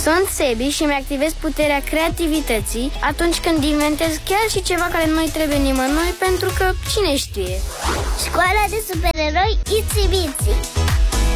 Sunt Sebi și mi-activez puterea creativității atunci când inventez chiar și ceva care nu-i trebuie nimănui, pentru că cine știe. Școala de supereroi Itsy Bitsy.